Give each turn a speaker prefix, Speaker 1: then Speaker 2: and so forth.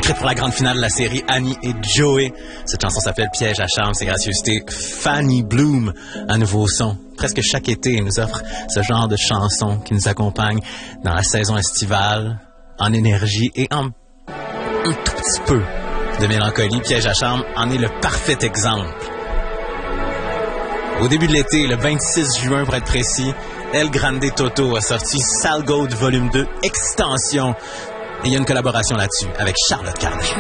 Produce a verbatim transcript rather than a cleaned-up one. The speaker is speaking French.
Speaker 1: écrite pour la grande finale de la série Annie et Joey. Cette chanson s'appelle Piège à charme. C'est gracieuseté Fanny Bloom, un nouveau son. Presque chaque été, il nous offre ce genre de chanson qui nous accompagne dans la saison estivale, en énergie et en un tout petit peu de mélancolie. Piège à charme en est le parfait exemple. Au début de l'été, le vingt-six juin pour être précis, El Grande Toto a sorti Sal Gold Volume deux Extension. Et il y a une collaboration là-dessus avec Charlotte Cardin.